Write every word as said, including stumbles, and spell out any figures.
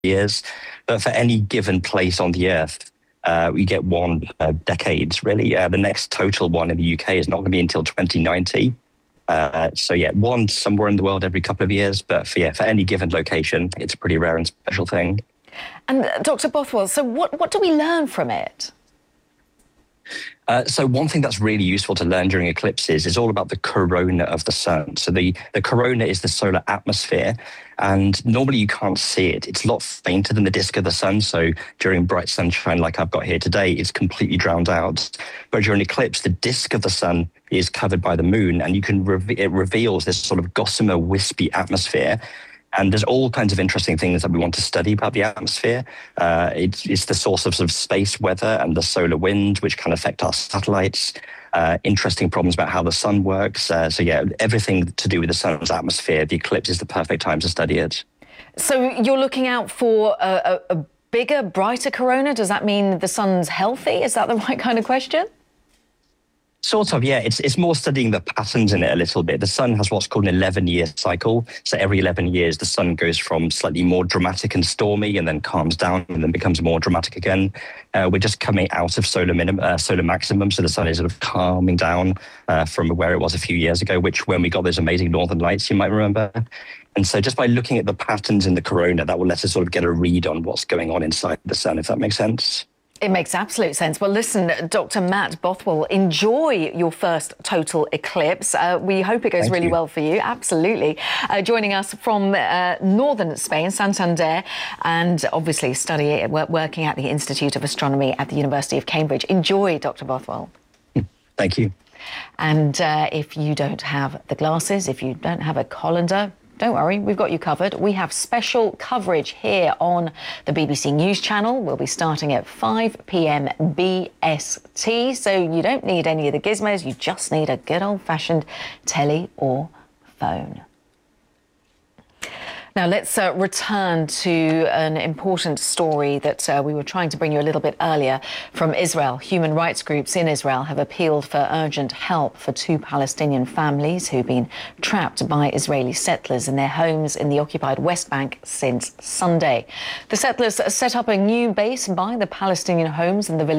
years, but for any given place on the Earth, uh, we get one uh, decades, really. Uh, the next total one in the U K is not going to be until twenty ninety. Uh, so yeah, one somewhere in the world every couple of years, but for, yeah, for any given location, it's a pretty rare and special thing. And uh, Doctor Bothwell, so what, what do we learn from it? Uh, so one thing that's really useful to learn during eclipses is all about the corona of the sun. So the, the corona is the solar atmosphere, and normally you can't see it. It's a lot fainter than the disk of the sun. So during bright sunshine like I've got here today, it's completely drowned out. But during eclipse, the disk of the sun is covered by the moon, and you can re- it reveals this sort of gossamer wispy atmosphere. And there's all kinds of interesting things that we want to study about the atmosphere. Uh, it's, it's the source of sort of space weather and the solar wind, which can affect our satellites. Uh, interesting problems about how the sun works. Uh, so yeah, everything to do with the sun's atmosphere, the eclipse is the perfect time to study it. So you're looking out for a, a, a bigger, brighter corona? Does that mean the sun's healthy? Is that the right kind of question? Sort of, yeah. It's it's more studying the patterns in it a little bit. The sun has what's called an eleven-year cycle. So every eleven years, the sun goes from slightly more dramatic and stormy, and then calms down, and then becomes more dramatic again. Uh, we're just coming out of solar minimum, uh, solar maximum, so the sun is sort of calming down uh, from where it was a few years ago, which when we got those amazing northern lights, you might remember. And so just by looking at the patterns in the corona, that will let us sort of get a read on what's going on inside the sun, if that makes sense. It makes absolute sense. Well, listen, Doctor Matt Bothwell, enjoy your first total eclipse. Uh, we hope it goes Thank really you. well for you. Absolutely. Uh, joining us from uh, northern Spain, Santander, and obviously studying, working at the Institute of Astronomy at the University of Cambridge. Enjoy, Doctor Bothwell. Thank you. And uh, if you don't have the glasses, if you don't have a colander, don't worry, we've got you covered. We have special coverage here on the B B C News Channel. We'll be starting at five p m B S T, so you don't need any of the gizmos, you just need a good old-fashioned telly or phone. Now, let's uh, return to an important story that uh, we were trying to bring you a little bit earlier from Israel. Human rights groups in Israel have appealed for urgent help for two Palestinian families who've been trapped by Israeli settlers in their homes in the occupied West Bank since Sunday. The settlers set up a new base by the Palestinian homes in the village